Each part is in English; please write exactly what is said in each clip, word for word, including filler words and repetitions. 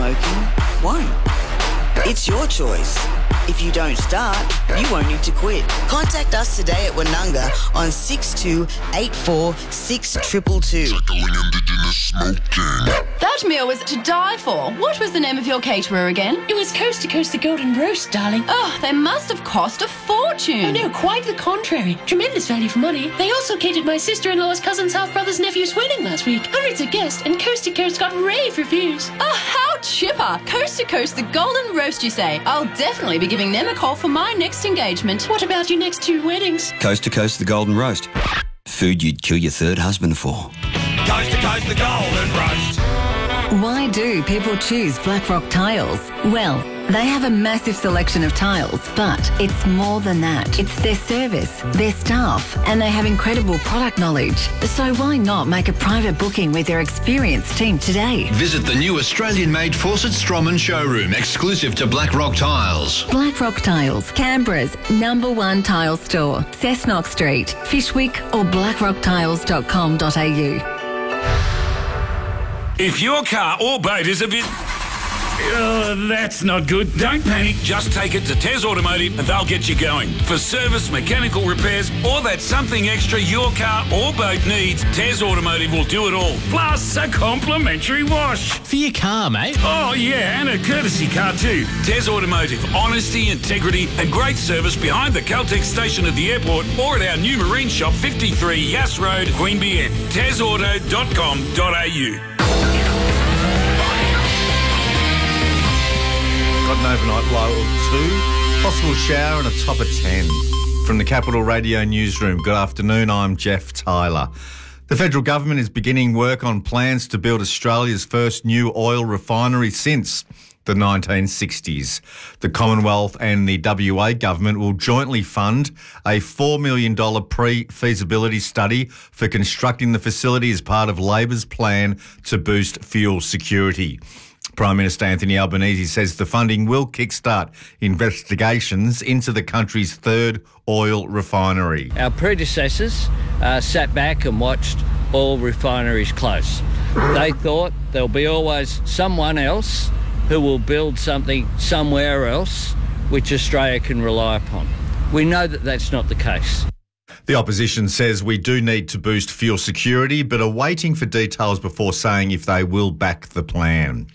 smoking won't. It's your choice. If you don't start, you won't need to quit. Contact us today at Wananga on six two eight four six two two two. Tackling Indigenous smoking. That meal was to die for. What was the name of your caterer again? It was Coast to Coast the Golden Roast, darling. Oh, they must have cost a fortune. Oh, no, quite the contrary. Tremendous value for money. They also catered my sister-in-law's cousin's half-brother's nephew's wedding last week. Hundreds of guests, and Coast to Coast got rave reviews. Oh, how chipper. Coast to Coast the Golden Roast, you say? I'll definitely be giving them a call for my next engagement. What about your next two weddings? Coast to Coast the Golden Roast. Food you'd kill your third husband for. Coast to Coast the Golden Roast. Why do people choose Blackrock Tiles? Well, they have a massive selection of tiles, but it's more than that. It's their service, their staff, and they have incredible product knowledge. So why not make a private booking with their experienced team today? Visit the new Australian-made Fawcett Stroman showroom, exclusive to Blackrock Tiles. Blackrock Tiles, Canberra's number one tile store. Cessnock Street, Fishwick or blackrock tiles dot com dot a u. If your car or boat is a bit... Uh, that's not good. Don't panic. Just take it to Tez Automotive and they'll get you going. For service, mechanical repairs, or that something extra your car or boat needs, Tez Automotive will do it all. Plus a complimentary wash. For your car, mate. Oh, yeah, and a courtesy car too. Tez Automotive. Honesty, integrity and great service behind the Caltex station at the airport or at our new marine shop, fifty-three Yass Road, Queanbeyan. tez auto dot com dot a u. Got an overnight low of two, possible shower and a top of ten. From the Capital Radio Newsroom, good afternoon, I'm Jeff Tyler. The federal government is beginning work on plans to build Australia's first new oil refinery since the nineteen sixties. The Commonwealth and the W A government will jointly fund a four million dollars pre-feasibility study for constructing the facility as part of Labor's plan to boost fuel security. Prime Minister Anthony Albanese says the funding will kickstart investigations into the country's third oil refinery. Our predecessors uh, sat back and watched oil refineries close. They thought there'll be always someone else who will build something somewhere else which Australia can rely upon. We know that that's not the case. The opposition says we do need to boost fuel security, but are waiting for details before saying if they will back the plan.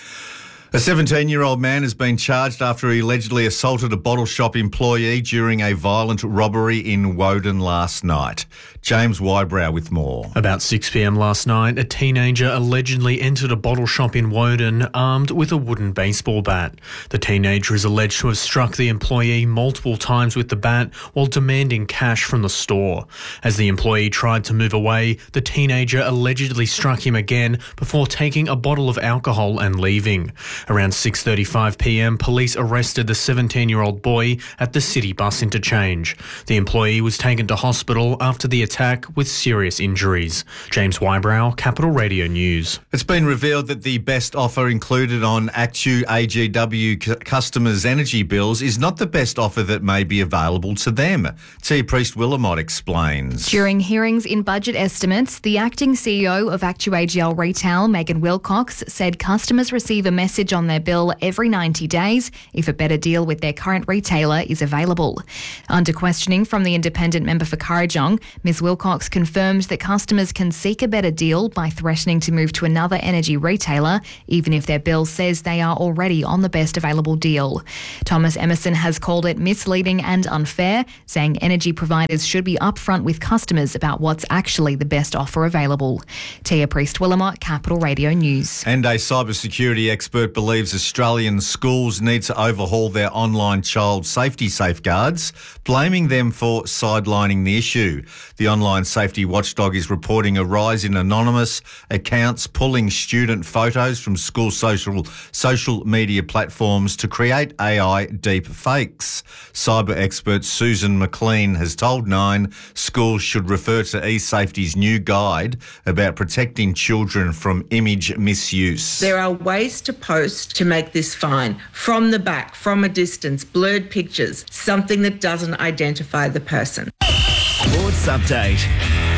A seventeen-year-old man has been charged after he allegedly assaulted a bottle shop employee during a violent robbery in Woden last night. James Wybrow with more. About six p m last night, a teenager allegedly entered a bottle shop in Woden armed with a wooden baseball bat. The teenager is alleged to have struck the employee multiple times with the bat while demanding cash from the store. As the employee tried to move away, the teenager allegedly struck him again before taking a bottle of alcohol and leaving. Around six thirty-five p m, police arrested the seventeen-year-old boy at the City Bus interchange. The employee was taken to hospital after the attack with serious injuries. James Wybrow, Capital Radio News. It's been revealed that the best offer included on Actu A G W c- customers' energy bills is not the best offer that may be available to them. Tia Priest-Willamot explains. During hearings in budget estimates, the acting C E O of Actu A G L Retail, Megan Wilcox, said customers receive a message on their bill every ninety days if a better deal with their current retailer is available. Under questioning from the independent member for Kurrajong, Miz Wilcox confirmed that customers can seek a better deal by threatening to move to another energy retailer, even if their bill says they are already on the best available deal. Thomas Emerson has called it misleading and unfair, saying energy providers should be upfront with customers about what's actually the best offer available. Tia Priest-Willamot, Capital Radio News. And a cybersecurity expert believes Australian schools need to overhaul their online child safety safeguards, blaming them for sidelining the issue. The online safety watchdog is reporting a rise in anonymous accounts pulling student photos from school social social media platforms to create A I deep fakes. Cyber expert Susan McLean has told Nine schools should refer to eSafety's new guide about protecting children from image misuse. There are ways to post to make this fine. From the back, from a distance, blurred pictures, something that doesn't identify the person. Sports Update.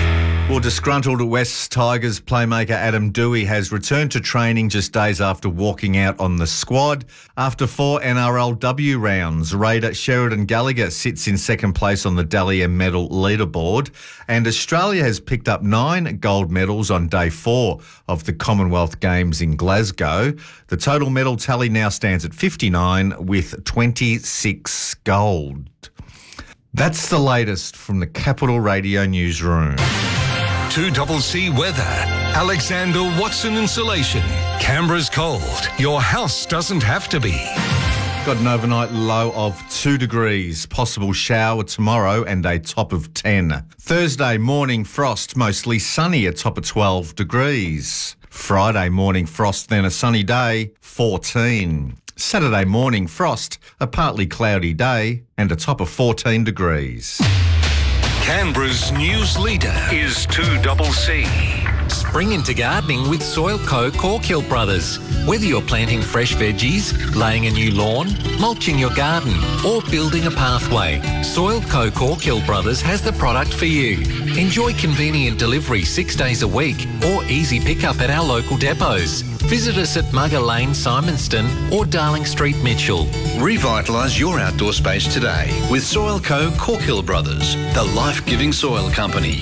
Well, disgruntled West Tigers playmaker Adam Dewey has returned to training just days after walking out on the squad. After four N R L W rounds, Raider Sheridan Gallagher sits in second place on the Dahlia medal leaderboard, and Australia has picked up nine gold medals on day four of the Commonwealth Games in Glasgow. The total medal tally now stands at fifty-nine with twenty-six gold. That's the latest from the Capital Radio newsroom. two C C weather. Alexander Watson Insulation. Canberra's cold. Your house doesn't have to be. Got an overnight low of two degrees. Possible shower tomorrow and a top of ten. Thursday morning frost, mostly sunny, a top of twelve degrees. Friday morning frost, then a sunny day, fourteen. Saturday morning frost, a partly cloudy day and a top of fourteen degrees. Canberra's news leader is two C C. Spring into gardening with Soilco Corkhill Brothers. Whether you're planting fresh veggies, laying a new lawn, mulching your garden or building a pathway, Soilco Corkhill Brothers has the product for you. Enjoy convenient delivery six days a week or easy pickup at our local depots. Visit us at Mugger Lane, Simonston or Darling Street, Mitchell. Revitalise your outdoor space today with Soilco Corkhill Brothers, the life-giving soil company.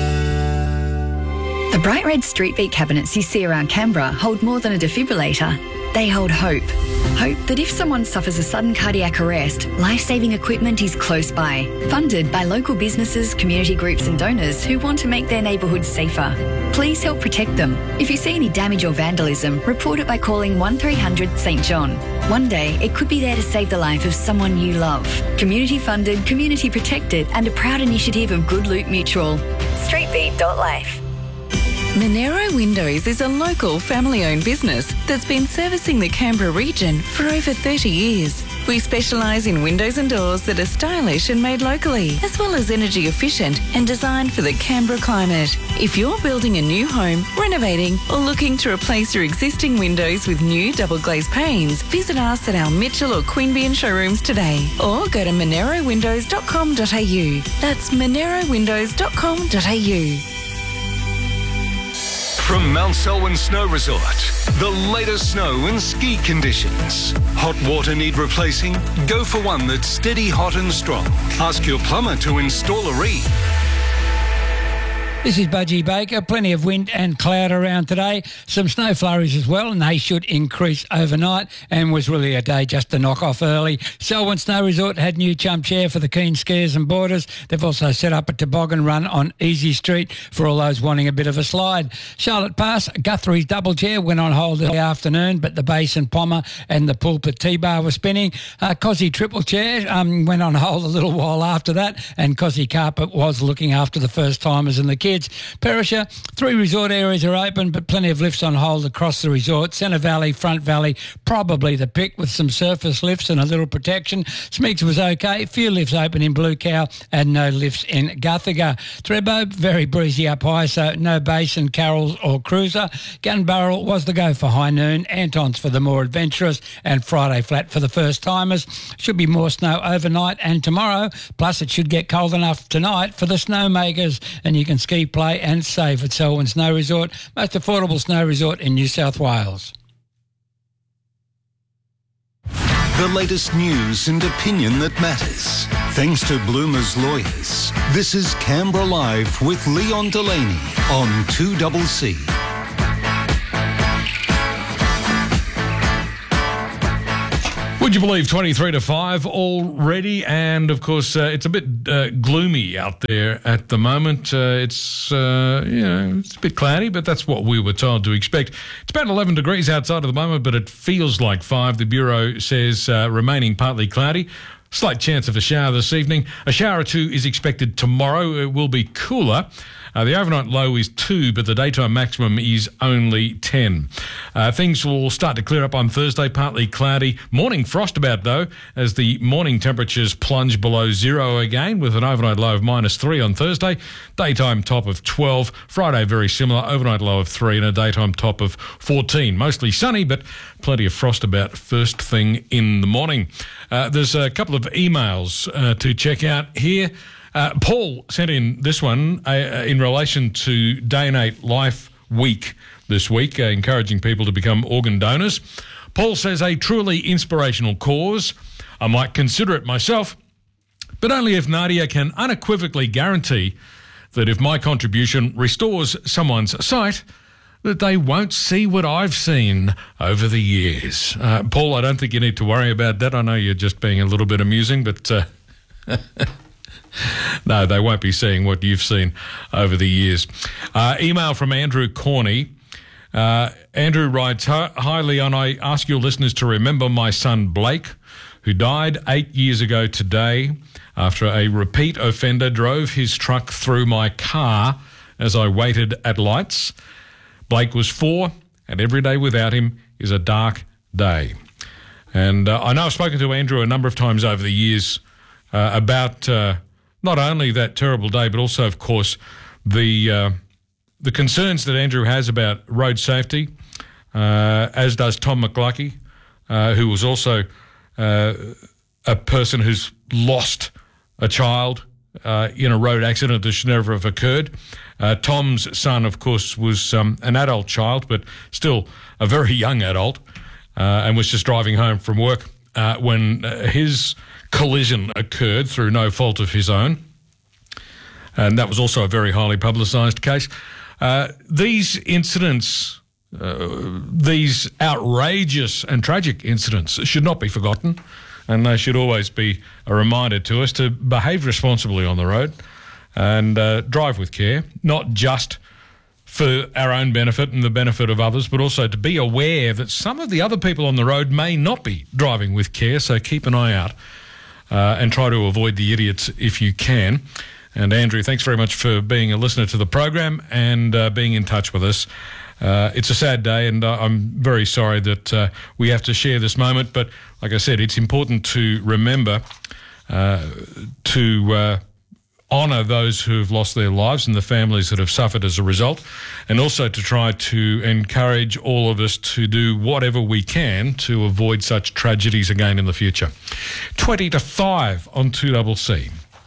The bright red street beat cabinets you see around Canberra hold more than a defibrillator. They hold hope. Hope that if someone suffers a sudden cardiac arrest, life-saving equipment is close by. Funded by local businesses, community groups and donors who want to make their neighbourhoods safer. Please help protect them. If you see any damage or vandalism, report it by calling one three hundred St John. One day, it could be there to save the life of someone you love. Community funded, community protected and a proud initiative of Good Loot Mutual. streetbeat dot life. Monero Windows is a local family-owned business that's been servicing the Canberra region for over thirty years. We specialise in windows and doors that are stylish and made locally, as well as energy efficient and designed for the Canberra climate. If you're building a new home, renovating or looking to replace your existing windows with new double glazed panes, visit us at our Mitchell or Queanbeyan showrooms today or go to monero windows dot com dot a u. That's monero windows dot com dot a u. From Mount Selwyn Snow Resort, the latest snow and ski conditions. Hot water need replacing? Go for one that's steady, hot and strong. Ask your plumber to install a reed. This is Budgie Baker. Plenty of wind and cloud around today. Some snow flurries as well, and they should increase overnight, and was really a day just to knock off early. Selwyn Snow Resort had new chump chair for the keen skiers and boarders. They've also set up a toboggan run on Easy Street for all those wanting a bit of a slide. Charlotte Pass, Guthrie's double chair went on hold early afternoon, but the Basin Pommer and the Pulpit T-Bar were spinning. Uh, Cosy triple chair um, went on hold a little while after that, and Cosy Carpet was looking after the first-timers and the kids. Perisher, three resort areas are open, but plenty of lifts on hold across the resort. Centre Valley, Front Valley, probably the pick with some surface lifts and a little protection. Smeeks was okay. Few lifts open in Blue Cow and no lifts in Guthaga. Thredbo, very breezy up high, so no Basin, Carrolls or Cruiser. Gunbarrel was the go for high noon. Anton's for the more adventurous, and Friday flat for the first-timers. Should be more snow overnight and tomorrow, plus it should get cold enough tonight for the snowmakers, and you can ski, play and save at Selwyn Snow Resort, most affordable snow resort in New South Wales. The latest news and opinion that matters. Thanks to Bloomer's Lawyers. This is Canberra Live with Leon Delaney on two C C. Would you believe twenty-three to five already? And, of course, uh, it's a bit uh, gloomy out there at the moment. Uh, it's, uh, you know, it's a bit cloudy, but that's what we were told to expect. It's about eleven degrees outside at the moment, but it feels like five. The Bureau says uh, remaining partly cloudy. Slight chance of a shower this evening. A shower or two is expected tomorrow. It will be cooler. Uh, the overnight low is two, but the daytime maximum is only ten. Uh, things will start to clear up on Thursday, partly cloudy. Morning frost about, though, as the morning temperatures plunge below zero again, with an overnight low of minus three on Thursday. Daytime top of twelve. Friday, very similar. Overnight low of three and a daytime top of fourteen. Mostly sunny, but plenty of frost about first thing in the morning. Uh, there's a couple of emails uh, to check out here. Uh, Paul sent in this one uh, in relation to Day and Eight Life Week this week, uh, encouraging people to become organ donors. Paul says, a truly inspirational cause. I might consider it myself, but only if Nadia can unequivocally guarantee that if my contribution restores someone's sight, that they won't see what I've seen over the years. Uh, Paul, I don't think you need to worry about that. I know you're just being a little bit amusing, but uh, no, they won't be seeing what you've seen over the years. Uh, email from Andrew Corney. Uh, Andrew writes, Hi, Leon. I ask your listeners to remember my son Blake, who died eight years ago today after a repeat offender drove his truck through my car as I waited at lights. Blake was four, and every day without him is a dark day. And uh, I know I've spoken to Andrew a number of times over the years uh, about uh, not only that terrible day, but also, of course, the uh, the concerns that Andrew has about road safety, uh, as does Tom McLuckie, uh, who was also uh, a person who's lost a child uh, in a road accident that should never have occurred. Uh, Tom's son, of course, was um, an adult child, but still a very young adult, uh, and was just driving home from work uh, when uh, his collision occurred through no fault of his own. And that was also a very highly publicised case. Uh, these incidents, uh, these outrageous and tragic incidents should not be forgotten, and they should always be a reminder to us to behave responsibly on the road and uh, drive with care, not just for our own benefit and the benefit of others, but also to be aware that some of the other people on the road may not be driving with care, so keep an eye out uh, and try to avoid the idiots if you can. And Andrew, thanks very much for being a listener to the program and uh, being in touch with us. Uh, it's a sad day, and uh, I'm very sorry that uh, we have to share this moment. But like I said, it's important to remember uh, to uh, honour those who have lost their lives and the families that have suffered as a result, and also to try to encourage all of us to do whatever we can to avoid such tragedies again in the future. twenty to five on two C C.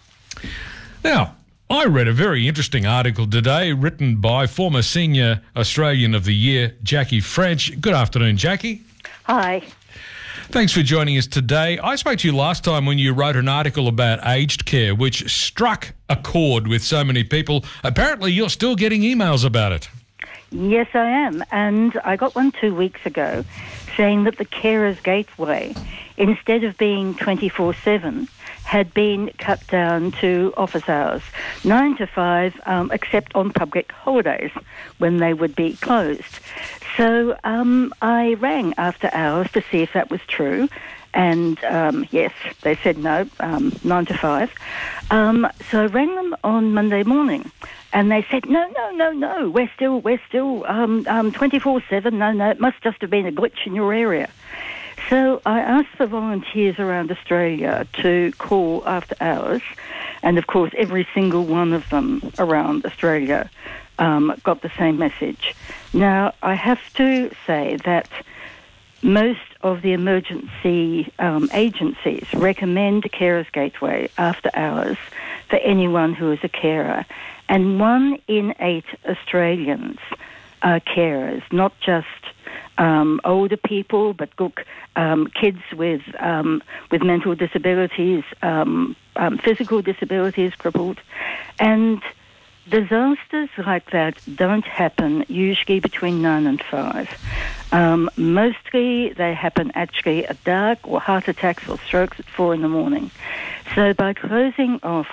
Now, I read a very interesting article today written by former Senior Australian of the Year, Jackie French. Good afternoon, Jackie. Hi. Thanks for joining us today. I spoke to you last time when you wrote an article about aged care, which struck a chord with so many people. Apparently, you're still getting emails about it. Yes, I am. And I got one two weeks ago saying that the Carers Gateway, instead of being twenty-four seven, had been cut down to office hours, nine to five, um, except on public holidays when they would be closed. So um, I rang after hours to see if that was true. And um, yes, they said no, um, nine to five. Um, so I rang them on Monday morning, and they said, no, no, no, no, we're still, we're still um, um, twenty-four seven. No, no, it must just have been a glitch in your area. So I asked for volunteers around Australia to call after hours, and of course every single one of them around Australia um, got the same message. Now, I have to say that most of the emergency um, agencies recommend Carers Gateway after hours for anyone who is a carer, and one in eight Australians are carers, not just Um, older people, but look, um, kids with um, with mental disabilities, um, um, physical disabilities, crippled, and disasters like that don't happen usually between nine and five. Um, mostly they happen actually at dark, or heart attacks or strokes at four in the morning. So by closing off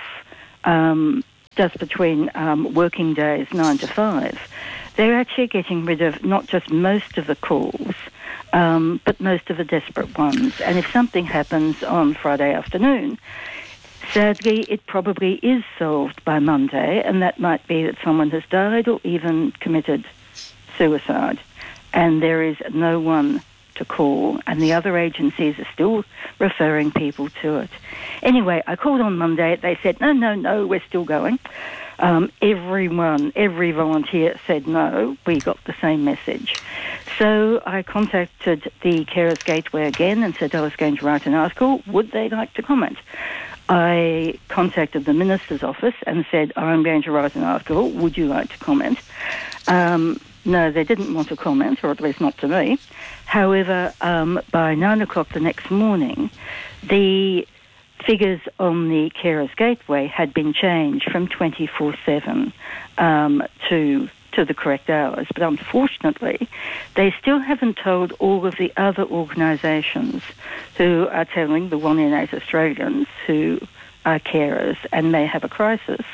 um, just between um, working days nine to five, they're actually getting rid of not just most of the calls, um, but most of the desperate ones. And if something happens on Friday afternoon, sadly, it probably is solved by Monday, and that might be that someone has died or even committed suicide, and there is no one to call, and the other agencies are still referring people to it. Anyway, I called on Monday. They said, no, no, no, we're still going. Um, everyone, every volunteer said no. We got the same message. So I contacted the Carers Gateway again and said I was going to write an article. Would they like to comment? I contacted the Minister's office and said, I'm going to write an article. Would you like to comment? Um, no, they didn't want to comment, or at least not to me. However, um, by nine o'clock the next morning, the figures on the Carers Gateway had been changed from twenty-four seven um, to to the correct hours. But unfortunately, they still haven't told all of the other organisations who are telling the one in eight Australians who are carers and may have a crisis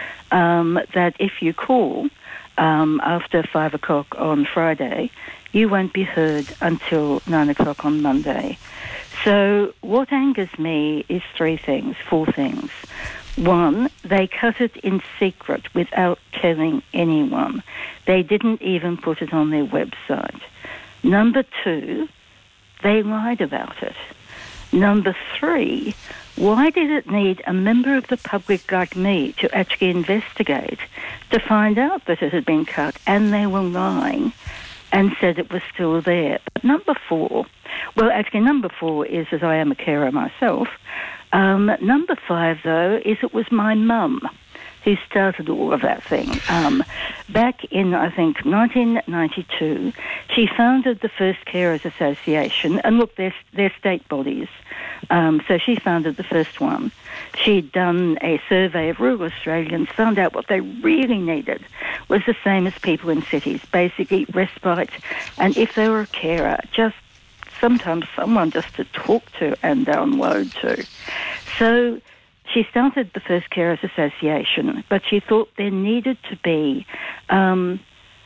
um, that if you call um, after five o'clock on Friday, you won't be heard until nine o'clock on Monday. So what angers me is three things, four things. One, they cut it in secret without telling anyone. They didn't even put it on their website. Number two, they lied about it. Number three, why did it need a member of the public like me to actually investigate to find out that it had been cut and they were lying and said it was still there? But number four, well, actually number four is, as I am a carer myself, um, number five, though, is it was my mum who started all of that thing. Um, back in, I think, nineteen ninety-two, she founded the first Carers Association, and look, they're, they're state bodies. Um, so she founded the first one. She'd done a survey of rural Australians, found out what they really needed was the same as people in cities, basically respite, and if they were a carer, just sometimes someone just to talk to and download to. So she started the first Carers Association, but she thought there needed to be, um,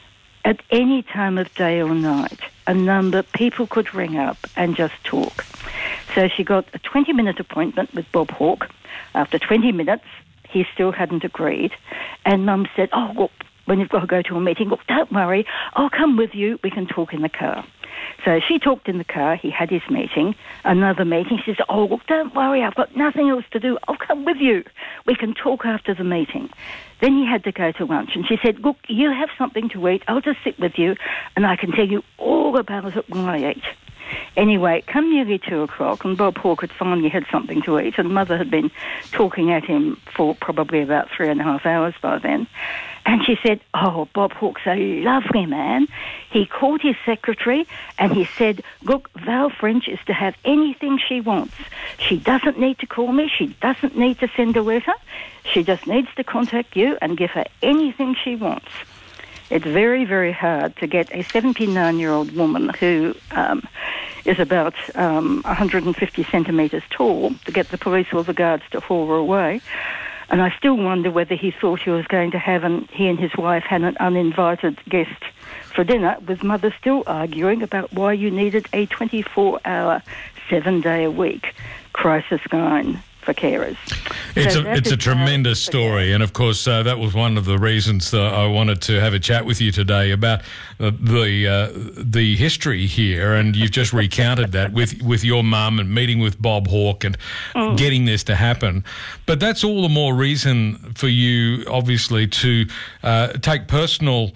at any time of day or night, a number people could ring up and just talk. So she got a twenty-minute appointment with Bob Hawke. After twenty minutes, he still hadn't agreed. And Mum said, oh, well, when you've got to go to a meeting, look, don't worry, I'll come with you. We can talk in the car. So she talked in the car. He had his meeting, another meeting. She said, oh, look, don't worry, I've got nothing else to do. I'll come with you. We can talk after the meeting. Then he had to go to lunch. And she said, look, you have something to eat. I'll just sit with you, and I can tell you all about it when I eat. Anyway, come nearly two o'clock, and Bob Hawke had finally had something to eat, and Mother had been talking at him for probably about three and a half hours by then. And she said, oh, Bob Hawke's a lovely man. He called his secretary and he said, look, Val French is to have anything she wants. She doesn't need to call me. She doesn't need to send a letter. She just needs to contact you and give her anything she wants. It's very, very hard to get a seventy-nine-year-old woman who um, is about um, one hundred fifty centimetres tall to get the police or the guards to haul her away. And I still wonder whether he thought he was going to have, an, he and his wife had an uninvited guest for dinner, with Mother still arguing about why you needed a twenty-four hour, seven-day-a-week crisis line for carers. It's so a it's a tremendous story, and of course uh, that was one of the reasons that I wanted to have a chat with you today about uh, the uh, the history here, and you've just recounted that with with your mum and meeting with Bob Hawke and mm. getting this to happen. But that's all the more reason for you, obviously, to uh, take personal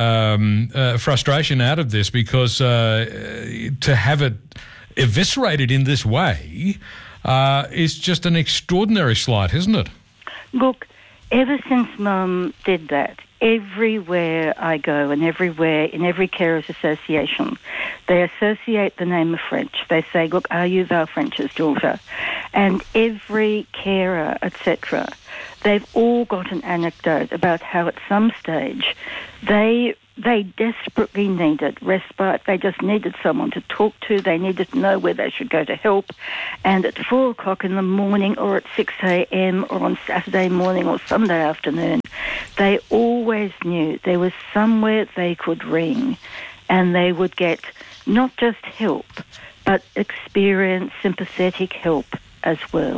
um, uh, frustration out of this, because uh, to have it eviscerated in this way Uh, is just an extraordinary slight, isn't it? Look, ever since Mum did that, everywhere I go and everywhere, in every carers association, they associate the name of French. They say, look, are you Val French's daughter? And every carer, et cetera, they've all got an anecdote about how at some stage they they desperately needed respite. They just needed someone to talk to. They needed to know where they should go to help. And at four o'clock in the morning or at six a.m. or on Saturday morning or Sunday afternoon, they always knew there was somewhere they could ring and they would get not just help, but experienced, sympathetic help as well.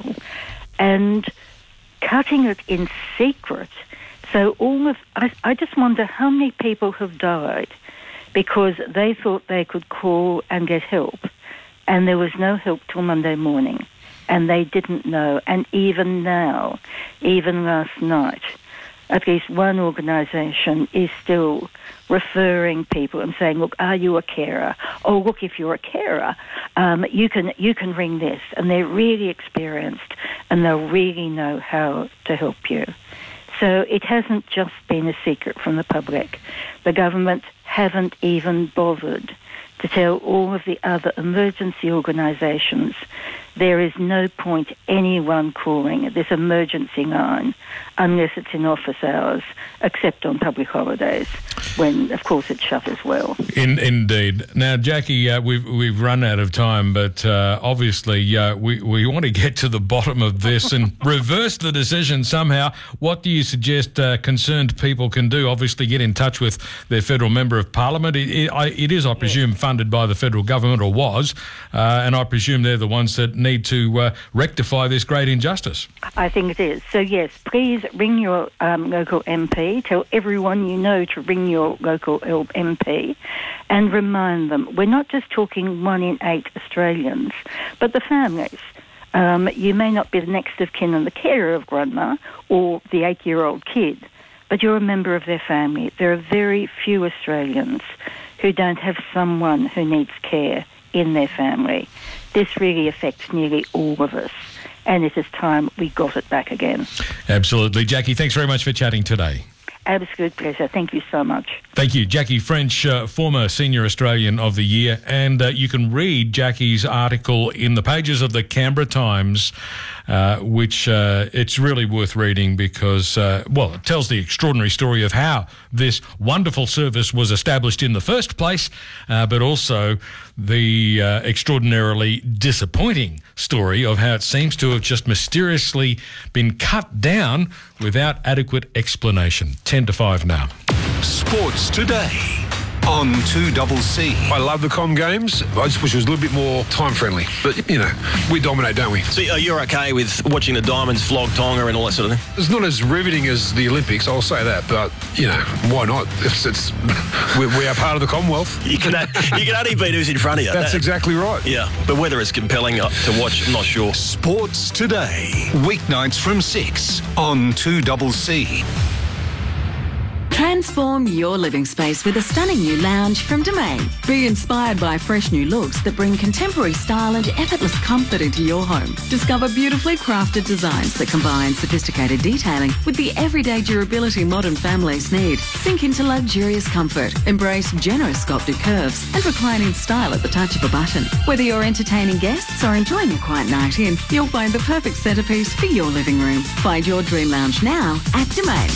And cutting it in secret. So all of, I, I just wonder how many people have died because they thought they could call and get help, and there was no help till Monday morning, and they didn't know. And even now, even last night, at least one organisation is still referring people and saying, look, are you a carer? Oh, look, if you're a carer, um, you can you can ring this. And they're really experienced and they'll really know how to help you. So it hasn't just been a secret from the public. The government haven't even bothered to tell all of the other emergency organisations there is no point anyone calling this emergency line unless it's in office hours, except on public holidays, when, of course, it's shut as well. In, indeed. Now, Jackie, uh, we've we've run out of time, but uh, obviously uh, we, we want to get to the bottom of this and reverse the decision somehow. What do you suggest uh, concerned people can do? Obviously, get in touch with their federal member of parliament. It, it, I, it is, I presume, funded by the federal government, or was, uh, and I presume they're the ones that need to uh, rectify this great injustice. I think it is. So, yes, please ring your um, local M P. Tell everyone you know to ring your local M P and remind them we're not just talking one in eight Australians, but the families. Um, you may not be the next of kin and the carer of grandma or the eight-year-old kid, but you're a member of their family. There are very few Australians who don't have someone who needs care in their family. This really affects nearly all of us, and it is time we got it back again. Absolutely. Jackie, thanks very much for chatting today. Absolute pleasure. Thank you so much. Thank you. Jackie French, uh, former Senior Australian of the Year. And uh, you can read Jackie's article in the pages of the Canberra Times, uh, which uh, it's really worth reading because, uh, well, it tells the extraordinary story of how this wonderful service was established in the first place, uh, but also the uh, extraordinarily disappointing story of how it seems to have just mysteriously been cut down without adequate explanation. ten to five now. Sports Today on two C C. I love the Com Games. I just wish it was a little bit more time friendly. But, you know, we dominate, don't we? So uh, you're okay with watching the Diamonds flog Tonga and all that sort of thing? It's not as riveting as the Olympics, I'll say that. But, you know, why not? It's, it's we, we are part of the Commonwealth. You can, you can only beat who's in front of you. That's that, exactly right. Yeah, but whether it's compelling to watch, I'm not sure. Sports Today, weeknights from six on two C C. Transform your living space with a stunning new lounge from Domain. Be inspired by fresh new looks that bring contemporary style and effortless comfort into your home. Discover beautifully crafted designs that combine sophisticated detailing with the everyday durability modern families need. Sink into luxurious comfort. Embrace generous sculpted curves and reclining style at the touch of a button. Whether you're entertaining guests or enjoying a quiet night in, you'll find the perfect centerpiece for your living room. Find your dream lounge now at Domain.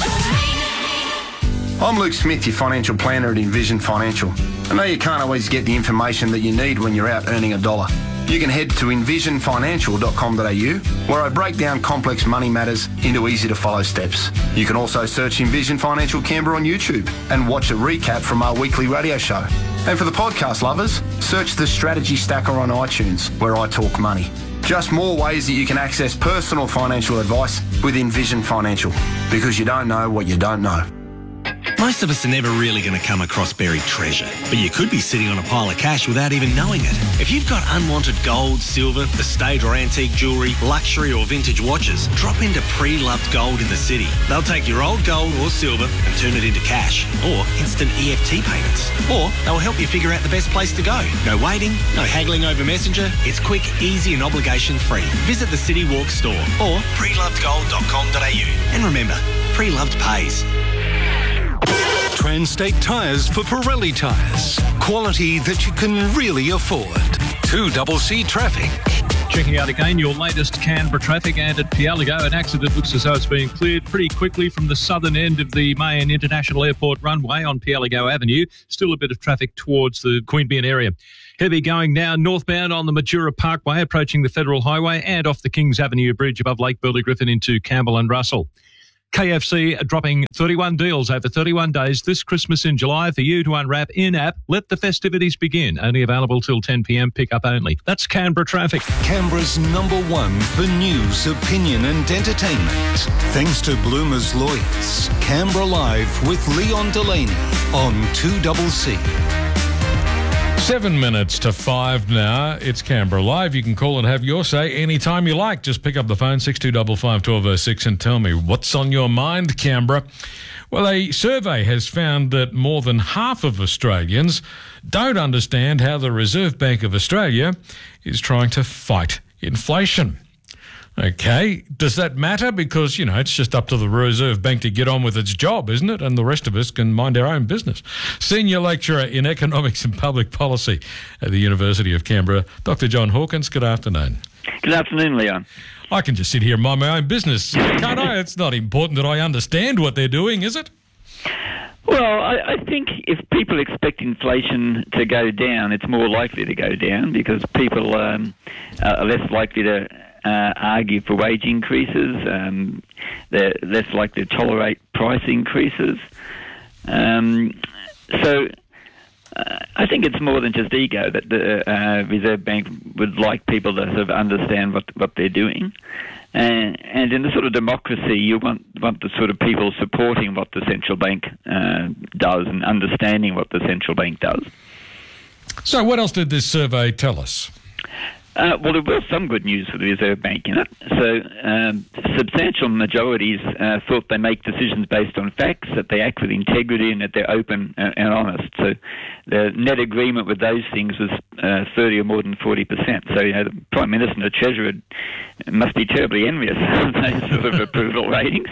I'm Luke Smith, your financial planner at Envision Financial. I know you can't always get the information that you need when you're out earning a dollar. You can head to envision financial dot com dot a u, where I break down complex money matters into easy-to-follow steps. You can also search Envision Financial Canberra on YouTube and watch a recap from our weekly radio show. And for the podcast lovers, search the Strategy Stacker on iTunes, where I talk money. Just more ways that you can access personal financial advice with Envision Financial, because you don't know what you don't know. Most of us are never really going to come across buried treasure, but you could be sitting on a pile of cash without even knowing it. If you've got unwanted gold, silver, estate or antique jewellery, luxury or vintage watches, drop into Pre-Loved Gold in the city. They'll take your old gold or silver and turn it into cash or instant E F T payments. Or they'll help you figure out the best place to go. No waiting, no haggling over Messenger. It's quick, easy and obligation free. Visit the City Walk store or pre loved gold dot com dot a u. And remember, Pre-Loved pays. Transtate Tyres for Pirelli tyres. Quality that you can really afford. two C C Traffic. Checking out again your latest Canberra traffic, and at Pialigo, an accident looks as though it's being cleared pretty quickly from the southern end of the Mayan International Airport runway on Pialigo Avenue. Still a bit of traffic towards the Queanbeyan area. Heavy going now northbound on the Majura Parkway, approaching the Federal Highway, and off the Kings Avenue Bridge above Lake Burley Griffin into Campbell and Russell. K F C dropping thirty-one deals over thirty-one days this Christmas in July for you to unwrap in-app. Let the festivities begin. Only available till ten p m, pick up only. That's Canberra traffic. Canberra's number one for news, opinion and entertainment. Thanks to Bloomer's Lawyers. Canberra Live with Leon Delaney on two C C. Seven minutes to five now. It's Canberra Live. You can call and have your say anytime you like. Just pick up the phone, six two five five, one two oh six, and tell me what's on your mind, Canberra. Well, a survey has found that more than half of Australians don't understand how the Reserve Bank of Australia is trying to fight inflation. Okay, does that matter? Because, you know, it's just up to the Reserve Bank to get on with its job, isn't it? And the rest of us can mind our own business. Senior Lecturer in Economics and Public Policy at the University of Canberra, Doctor John Hawkins, good afternoon. Good afternoon, Leon. I can just sit here and mind my own business, can't I? It's not important that I understand what they're doing, is it? Well, I, I think if people expect inflation to go down, it's more likely to go down because people um, are less likely to Uh, argue for wage increases. Um, they're less likely to tolerate price increases. Um, so uh, I think it's more than just ego that the uh, Reserve Bank would like people to sort of understand what, what they're doing. And, and in the sort of democracy, you want, want the sort of people supporting what the central bank uh, does and understanding what the central bank does. So what else did this survey tell us? Uh, well, there was some good news for the Reserve Bank in it. So um, substantial majorities uh, thought they make decisions based on facts, that they act with integrity and that they're open and, and honest. So the net agreement with those things was uh, thirty or more than forty percent. So, you know, the Prime Minister and the Treasurer must be terribly envious of those sort of approval ratings.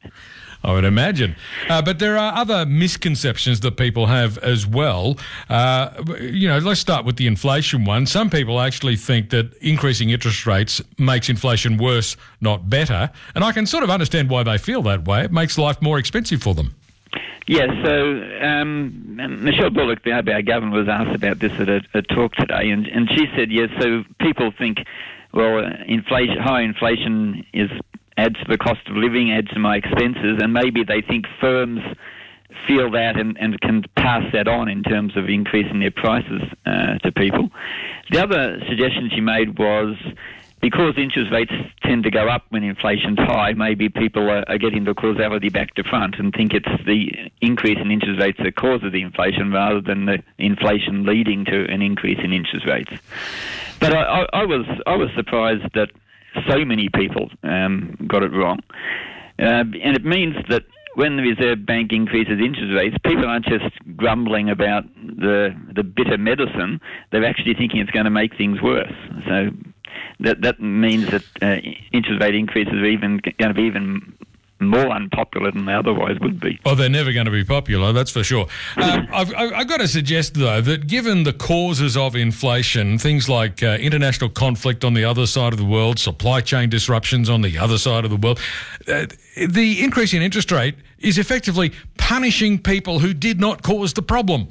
I would imagine. Uh, but there are other misconceptions that people have as well. Uh, you know, let's start with the inflation one. Some people actually think that increasing interest rates makes inflation worse, not better. And I can sort of understand why they feel that way. It makes life more expensive for them. Yeah, so um, Michelle Bullock, the R B A governor, was asked about this at a, a talk today, and, and she said, yes, so people think, well, inflation, high inflation is adds to the cost of living, adds to my expenses, and maybe they think firms feel that and, and can pass that on in terms of increasing their prices uh, to people. The other suggestion she made was because interest rates tend to go up when inflation's high, maybe people are, are getting the causality back to front and think it's the increase in interest rates that causes the inflation rather than the inflation leading to an increase in interest rates. But I, I, I was I was surprised that so many people um, got it wrong. Uh, and it means that when the Reserve Bank increases interest rates, people aren't just grumbling about the the bitter medicine, they're actually thinking it's going to make things worse. So that that means that uh, interest rate increases are even going to be even more unpopular than they otherwise would be. Well, they're never going to be popular, that's for sure. Um, I've, I've got to suggest, though, that given the causes of inflation, things like uh, international conflict on the other side of the world, supply chain disruptions on the other side of the world, uh, the increase in interest rate is effectively punishing people who did not cause the problem.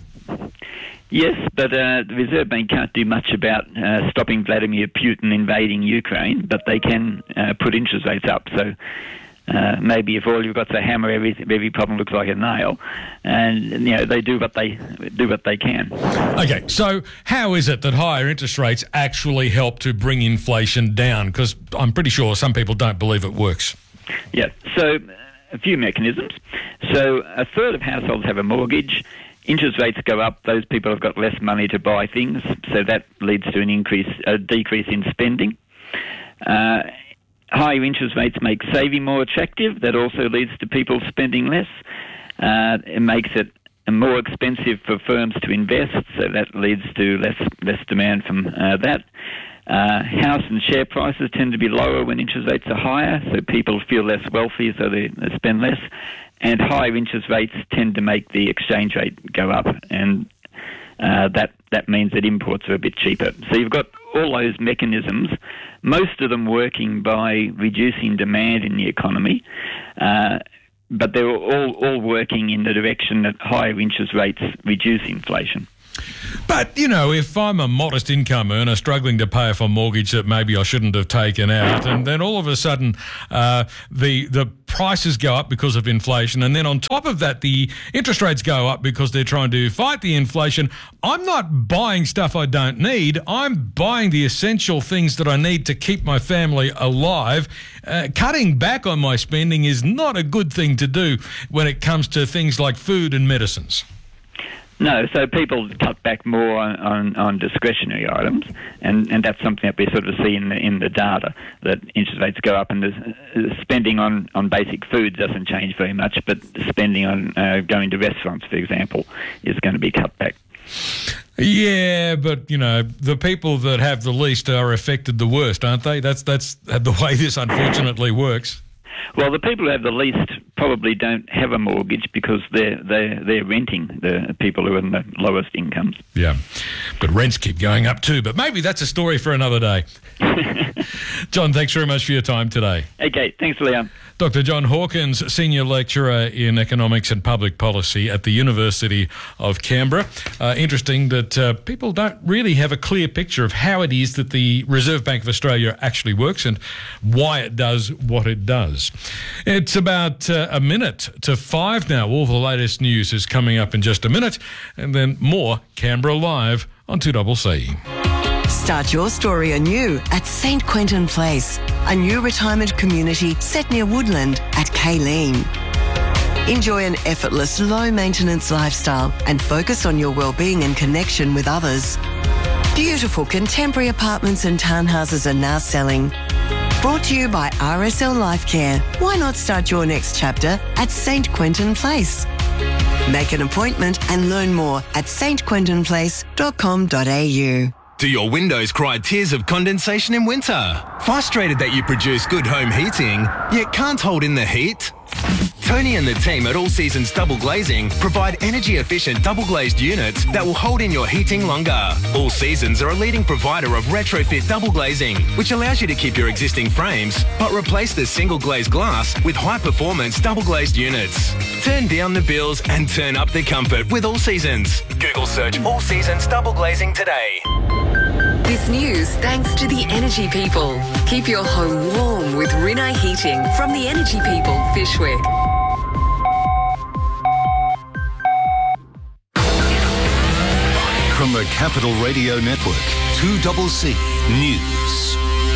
Yes, but uh, the Reserve Bank can't do much about uh, stopping Vladimir Putin invading Ukraine, but they can uh, put interest rates up. So Uh, maybe if all you've got is a hammer, every every problem looks like a nail, and you know they do what they do what they can. Okay, so how is it that higher interest rates actually help to bring inflation down? Because I'm pretty sure some people don't believe it works. Yeah, so a few mechanisms. So a third of households have a mortgage. Interest rates go up; those people have got less money to buy things, so that leads to an increase, a decrease in spending. Uh, Higher interest rates make saving more attractive. That also leads to people spending less. Uh, it makes it more expensive for firms to invest, so that leads to less less demand from uh, that. Uh, house and share prices tend to be lower when interest rates are higher, so people feel less wealthy, so they, they spend less. And higher interest rates tend to make the exchange rate go up, and uh, that that means that imports are a bit cheaper. So you've got all those mechanisms, most of them working by reducing demand in the economy, uh, but they're all, all working in the direction that higher interest rates reduce inflation. But, you know, if I'm a modest income earner struggling to pay off a mortgage that maybe I shouldn't have taken out, and then all of a sudden uh, the the prices go up because of inflation, and then on top of that the interest rates go up because they're trying to fight the inflation, I'm not buying stuff I don't need. I'm buying the essential things that I need to keep my family alive. Uh, cutting back on my spending is not a good thing to do when it comes to things like food and medicines. No, so people cut back more on, on, on discretionary items, and, and that's something that we sort of see in the, in the data, that interest rates go up and the uh, spending on, on basic food doesn't change very much, but spending on uh, going to restaurants, for example, is going to be cut back. Yeah, but, you know, the people that have the least are affected the worst, aren't they? That's, that's the way this unfortunately works. Well, the people who have the least probably don't have a mortgage because they're, they're, they're renting, the people who are in the lowest incomes. Yeah, but rents keep going up too. But maybe that's a story for another day. John, thanks very much for your time today. Okay, thanks, Leon. Doctor John Hawkins, Senior Lecturer in Economics and Public Policy at the University of Canberra. Uh, interesting that uh, people don't really have a clear picture of how it is that the Reserve Bank of Australia actually works and why it does what it does. It's about uh, a minute to five now. All the latest news is coming up in just a minute, and then more Canberra Live on two C C. Start your story anew at Saint Quentin Place, a new retirement community set near Woodland at Kayleen. Enjoy an effortless, low-maintenance lifestyle and focus on your well-being and connection with others. Beautiful contemporary apartments and townhouses are now selling. Brought to you by R S L Life Care. Why not start your next chapter at Saint Quentin Place? Make an appointment and learn more at s t quentin place dot com dot a u. Do your windows cry tears of condensation in winter? Frustrated that you produce good home heating, yet can't hold in the heat? Tony and the team at All Seasons Double Glazing provide energy-efficient double-glazed units that will hold in your heating longer. All Seasons are a leading provider of retrofit double glazing, which allows you to keep your existing frames, but replace the single-glazed glass with high-performance double-glazed units. Turn down the bills and turn up the comfort with All Seasons. Google search All Seasons Double Glazing today. This news thanks to the Energy People. Keep your home warm with Rinnai Heating from the Energy People, Fishwick. From the Capital Radio Network, two C C News.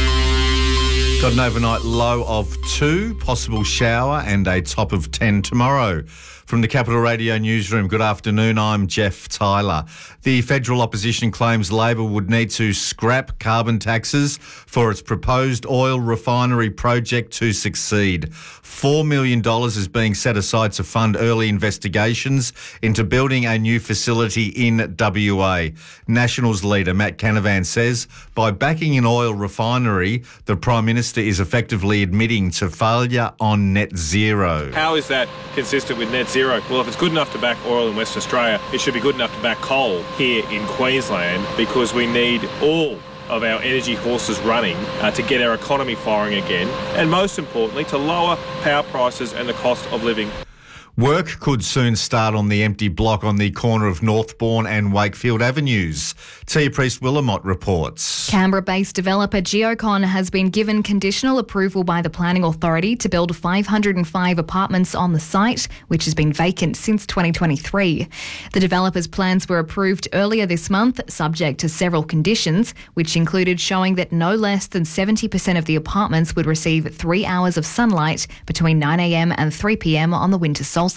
Got an overnight low of two, possible shower and a top of ten tomorrow. From the Capital Radio Newsroom, good afternoon, I'm Jeff Tyler. The federal opposition claims Labor would need to scrap carbon taxes for its proposed oil refinery project to succeed. four million dollars is being set aside to fund early investigations into building a new facility in W A. Nationals leader Matt Canavan says by backing an oil refinery, the Prime Minister is effectively admitting to failure on net zero. How is that consistent with net zero? Well, if it's good enough to back oil in Western Australia, it should be good enough to back coal here in Queensland, because we need all of our energy horses running uh, to get our economy firing again, and most importantly, to lower power prices and the cost of living. Work could soon start on the empty block on the corner of Northbourne and Wakefield Avenues. Tia Priest-Willamott reports. Canberra-based developer Geocon has been given conditional approval by the Planning Authority to build five hundred five apartments on the site, which has been vacant since twenty twenty-three. The developer's plans were approved earlier this month, subject to several conditions, which included showing that no less than seventy percent of the apartments would receive three hours of sunlight between nine a m and three p m on the winter solstice.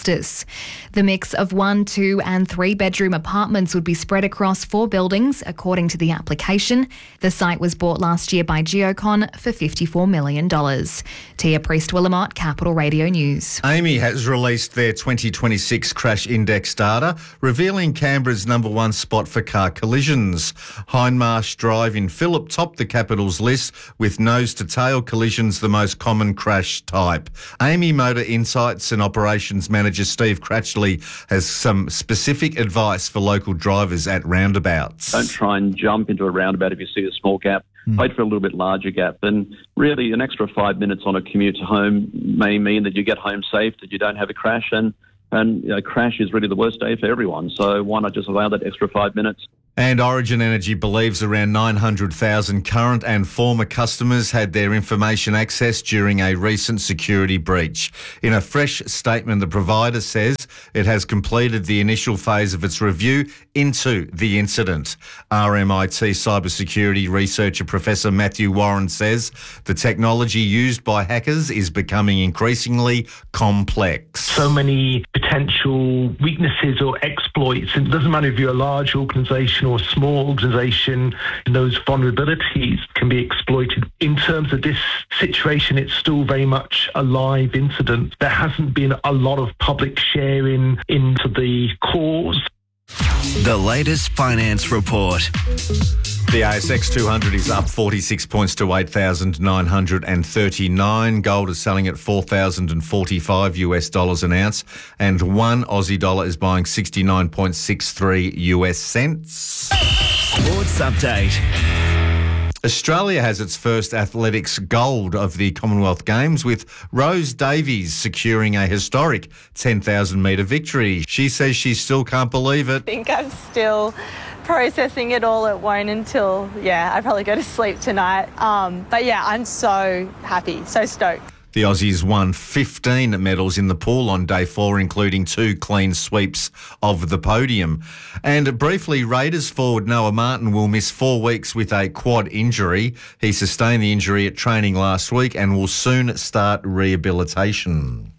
The mix of one, two and three bedroom apartments would be spread across four buildings, according to the application. The site was bought last year by Geocon for fifty-four million dollars. Tia Priest-Willamott, Capital Radio News. A M I has released their twenty twenty-six crash index data, revealing Canberra's number one spot for car collisions. Hindmarsh Drive in Phillip topped the capital's list, with nose-to-tail collisions the most common crash type. A M I Motor Insights and Operations Manager Manager Steve Cratchley has some specific advice for local drivers at roundabouts. Don't try and jump into a roundabout if you see a small gap. Mm. Wait for a little bit larger gap. And really, an extra five minutes on a commute to home may mean that you get home safe, that you don't have a crash, and and you know, crash is really the worst day for everyone. So why not just allow that extra five minutes? And Origin Energy believes around nine hundred thousand current and former customers had their information accessed during a recent security breach. In a fresh statement, the provider says it has completed the initial phase of its review into the incident. R M I T cybersecurity researcher Professor Matthew Warren says the technology used by hackers is becoming increasingly complex. So many potential weaknesses or exploits. It doesn't matter if you're a large organisation or a small organisation, those vulnerabilities can be exploited. In terms of this situation, it's still very much a live incident. There hasn't been a lot of public sharing into the cause. The latest finance report. The A S X two hundred is up forty-six points to eight thousand nine hundred thirty-nine. Gold is selling at four thousand forty-five US dollars an ounce, and one Aussie dollar is buying sixty-nine point six three US cents. Sports update. Australia has its first athletics gold of the Commonwealth Games, with Rose Davies securing a historic ten thousand metre victory. She says she still can't believe it. I think I'm still processing it all. It won't until, yeah, I probably go to sleep tonight. Um, but yeah, I'm so happy, so stoked. The Aussies won fifteen medals in the pool on day four, including two clean sweeps of the podium. And briefly, Raiders forward Noah Martin will miss four weeks with a quad injury. He sustained the injury at training last week and will soon start rehabilitation.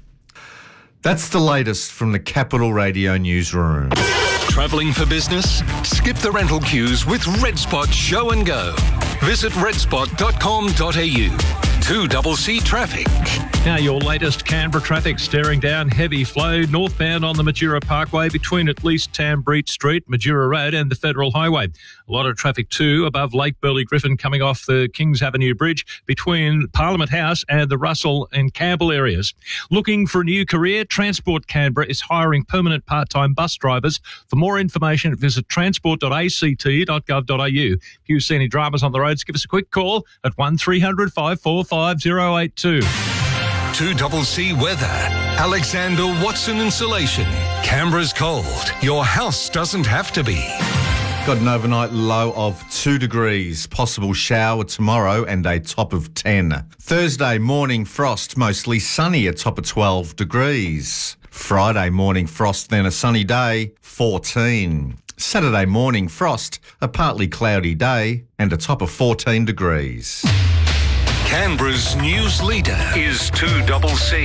That's the latest from the Capital Radio newsroom. Travelling for business? Skip the rental queues with Red Spot Show and Go. Visit red spot dot com dot a u. two C C traffic. Now your latest Canberra traffic, staring down heavy flow northbound on the Majura Parkway between at least Tambreet Street, Majura Road and the Federal Highway. A lot of traffic too above Lake Burley Griffin coming off the Kings Avenue Bridge between Parliament House and the Russell and Campbell areas. Looking for a new career? Transport Canberra is hiring permanent part-time bus drivers. For more information, visit transport dot a c t dot gov dot a u. If you see any dramas on the roads, give us a quick call at one three hundred five four five zero eight two. two C C weather. Alexander Watson Insulation. Canberra's cold. Your house doesn't have to be. Got an overnight low of two degrees. Possible shower tomorrow and a top of ten. Thursday morning frost, mostly sunny, a top of twelve degrees. Friday morning frost, then a sunny day, fourteen. Saturday morning frost, a partly cloudy day and a top of fourteen degrees. Canberra's news leader is two C C.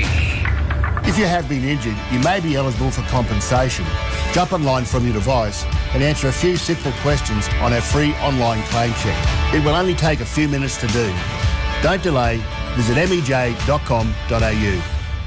If you have been injured, you may be eligible for compensation. Jump online from your device and answer a few simple questions on our free online claim check. It will only take a few minutes to do. Don't delay. Visit m e j dot com dot a u.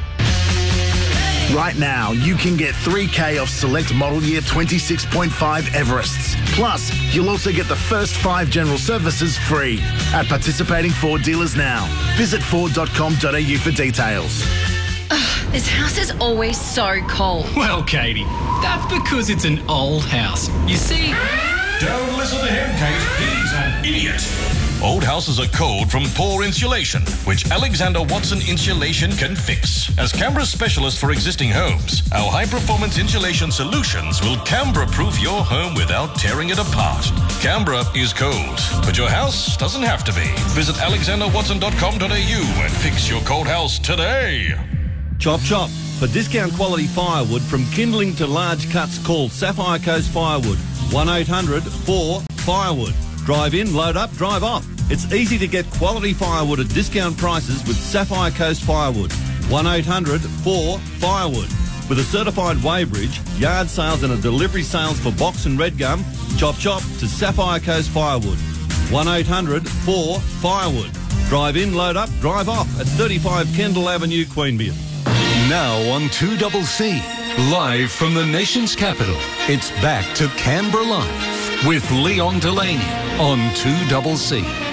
Right now, you can get three K off select model year twenty-six point five Everests. Plus, you'll also get the first five general services free at participating Ford dealers now. Visit ford dot com dot a u for details. Ugh, this house is always so cold. Well, Katie, that's because it's an old house. You see... Don't listen to him, Kate. He's an idiot. Old houses are cold from poor insulation, which Alexander Watson Insulation can fix. As Canberra's specialist for existing homes, our high-performance insulation solutions will Canberra-proof your home without tearing it apart. Canberra is cold, but your house doesn't have to be. Visit alexander watson dot com dot a u and fix your cold house today. Chop Chop. For discount quality firewood from kindling to large cuts, call Sapphire Coast Firewood. one eight hundred four firewood. Drive in, load up, drive off. It's easy to get quality firewood at discount prices with Sapphire Coast Firewood. one eight hundred four firewood. With a certified weighbridge, yard sales and a delivery sales for box and red gum, Chop Chop to Sapphire Coast Firewood. one eight hundred four firewood. Drive in, load up, drive off at thirty-five Kendall Avenue, Queanbeyan. Now on two C C, live from the nation's capital, it's back to Canberra Live with Leon Delaney on two C C.